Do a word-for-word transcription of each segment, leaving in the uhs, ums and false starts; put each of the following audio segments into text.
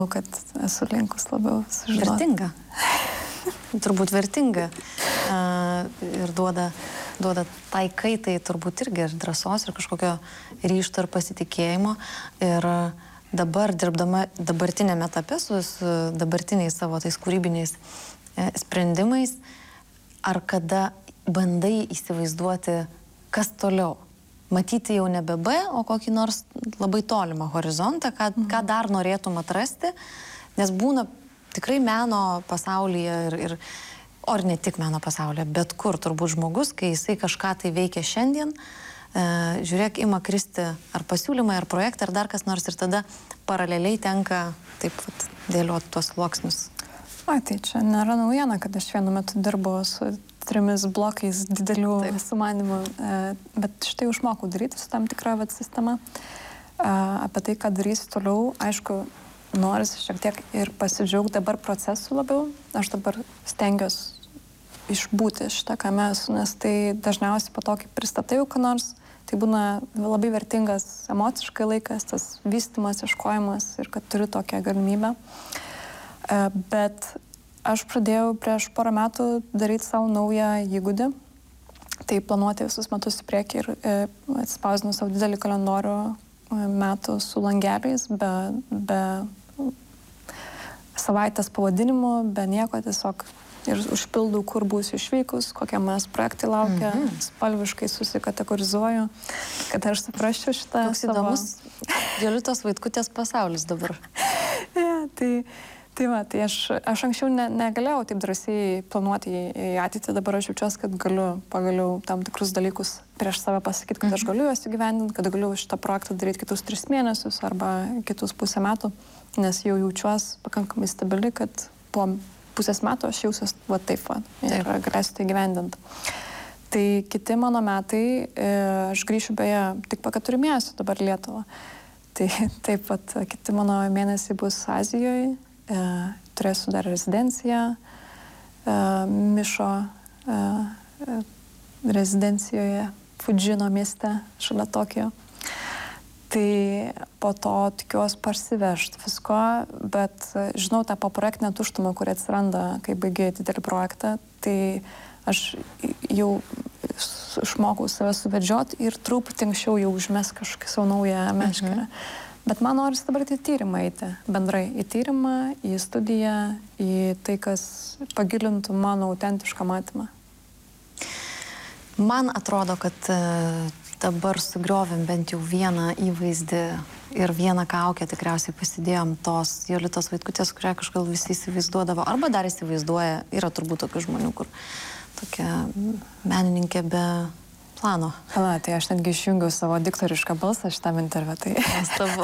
kad esu linkus labiau sužinoti. Vertinga. Turbūt vertinga. Uh, ir duoda, duoda tai kaitai turbūt irgi ir drąsos, ir kažkokio ryžto ir pasitikėjimo. Ir dabar, dirbdama dabartinėme etape su, su dabartiniais savo tais kūrybiniais e, sprendimais, ar kada bandai įsivaizduoti, kas toliau? Matyti jau nebe B, o kokį nors labai tolimą horizontą, ką, mhm. ką dar norėtum atrasti, nes būna tikrai meno pasaulyje ir, ir o ir ne tik meno pasaulyje, bet kur turbūt žmogus, kai jisai kažką tai veikia šiandien, e, žiūrėk, ima kristi ar pasiūlymai, ar projektai, ar dar kas nors, ir tada paraleliai tenka taip vat, dėlioti tuos sluoksnius. O, tai čia nėra naujiena, kad aš vienu metu dirbu su trimis blokais didelių taip. Sumanimų, e, bet štai išmokau daryti su tam tikra vat, sistema. E, apie tai, ką darysiu toliau, aišku, norisi šiek tiek ir pasidžiaugti dabar procesu labiau. Aš dabar stengiuosi išbūti šitą, ką mes, nes tai dažniausiai po to, kai pristatai jau ką nors, tai būna labai vertingas emociškai laikas, tas vystymas, ieškojimas ir kad turiu tokią galimybę. Bet aš pradėjau prieš porą metų daryti savo naują įgūdį. Tai planuoti visus metus į priekį ir atspausdinu savo didelį kalendorių metų su langeliais, be, be savaitės pavadinimų, be nieko, tiesiog ir užpildau, kur būsiu išvykus, kokie mes projektai laukia, mm-hmm. spalviškai susikategorizuoju, kad aš suprasčiau šitą Toks savo... įdomus Jolitos Vaitkutės pasaulis dabar. ja, tai, tai va, tai aš, aš anksčiau ne, negalėjau taip drąsiai planuoti į, į ateitį, dabar aš jaučiuosi, kad galiu pagaliau tam tikrus dalykus prieš save pasakyti, kad mm-hmm. aš galiu juos įgyvendinti, kad galiu šitą projektą daryti kitus tris mėnesius arba kitus pusę metų, nes jau jaučiuosi pakankamai stabili, kad po pusės metų aš jausiuosi va taip va ir galėsiu tai gyvendinti. Tai kiti mano metai, e, aš grįšiu beje tik po keturių mėnesių dabar Lietuvą. Tai taip pat kiti mano mėnesiai bus Azijoje, e, turėsiu dar rezidenciją, e, Mišo e, e, rezidencijoje Fudžino mieste šalia Tokijo. Tai po to tikiuosi parsivežti visko, bet žinau tą poprojektinę tuštumą, kuri atsiranda, kai baigiai didelį projektą, tai aš jau išmokau save suvedžioti ir truputį anksčiau jau užmes kažkokį savo naują meškerę. Mhm. Bet man norisi dabar į tyrimą eiti, bendrai į tyrimą, į studiją, į tai, kas pagilintų mano autentišką matymą. Man atrodo, kad dabar sugriovėm bent jau vieną įvaizdį ir vieną kaukę tikriausiai pasidėjom tos Jolitos Vaitkutės, kurią kažkaip visi įsivaizduodavo, arba dar įsivaizduoja, yra turbūt tokių žmonių, kur tokia menininkė be plano. Na, tai aš netgi išjungiau savo diktorišką balsą šitam interviu, tai... Nuostabu.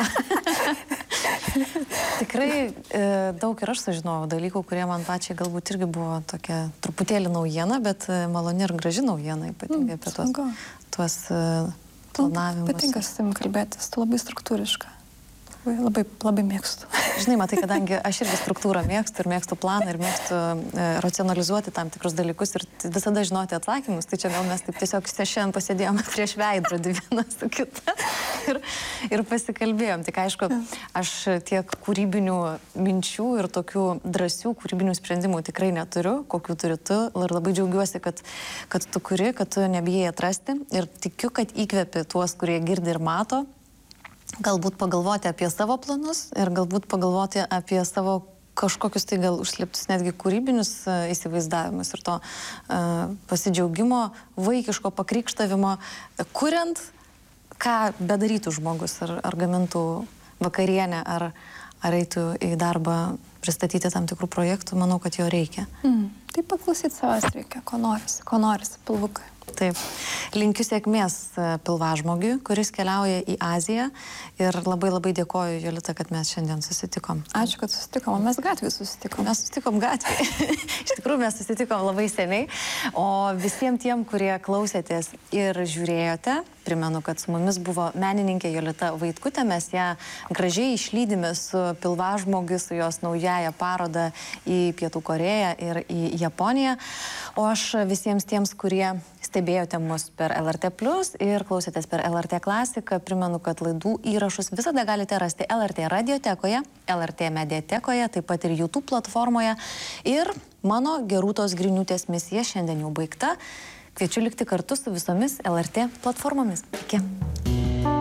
Tikrai e, daug ir aš sužinojau dalykų, kurie man pačiai galbūt irgi buvo tokia truputėlį naujiena, bet maloni ir graži naujiena, ypatingai mm, apie tuos, tuos e, planavimus. Patinka su tavim kalbėtis, tu labai struktūriška. Labai, labai, labai mėgstu. Žinai, matai, kadangi aš irgi struktūrą mėgstu ir mėgstu planą ir mėgstu e, racionalizuoti tam tikrus dalykus ir visada žinoti atsakymus, tai čia gal mes taip tiesiog šiandien pasėdėjome prieš veidrodį vieną su kita ir, ir pasikalbėjom. Tik aišku, aš tiek kūrybinių minčių ir tokių drąsių kūrybinių sprendimų tikrai neturiu, kokių turi tu, ir labai džiaugiuosi, kad, kad tu kuri, kad tu nebijai atrasti ir tikiu, kad įkvepi tuos, kurie girdi ir mato. Galbūt pagalvoti apie savo planus ir galbūt pagalvoti apie savo kažkokius tai gal užslėptus netgi kūrybinius uh, įsivaizdavimus ir to uh, pasidžiaugimo, vaikiško pakrikštavimo, kuriant, ką bedarytų žmogus, ar, ar gamintų vakarienę, ar, ar eitų į darbą pristatyti tam tikrų projektų, manau, kad jo reikia. Mm. Taip paklausyti savęs reikia, ko norisi, ko norisi, pilvukai. Taip. Linkiu sėkmės pilvažmogiui, kuris keliauja į Aziją ir labai labai dėkoju, Jolita, kad mes šiandien susitikom. Ačiū, kad susitikom. Mes gatvėje susitikom. Mes susitikom gatvėje. Iš tikrųjų, mes susitikom labai seniai. O visiems tiem, kurie klausėtės ir žiūrėjote, primenu, kad su mumis buvo menininkė Jolita Vaitkutė. Mes ją gražiai išlydime su pilvažmogiu, su jos naujaja paroda į Pietų Korėją ir į Japoniją. O aš visiems tiems, kurie stebėjote mus per L R T plus ir klausėtės per L R T klasiką. Primenu, kad laidų įrašus visada galite rasti L R T radiotekoje, L R T mediatekoje, taip pat ir YouTube platformoje. Ir mano Gerūtos Griniūtės misija šiandien jau baigta. Kviečiu likti kartu su visomis L R T platformomis. Iki.